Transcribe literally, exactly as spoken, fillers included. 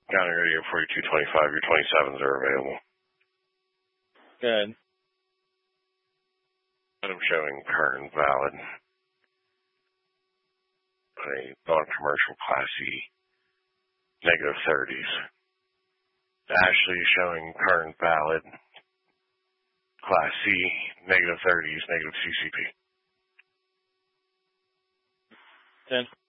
County Radio forty-two twenty-five, your twenty-sevens are available. Good. I'm showing current valid. A non-commercial Class E, negative thirties. Ashley showing current valid. Class C, negative thirties, negative C C P. Good.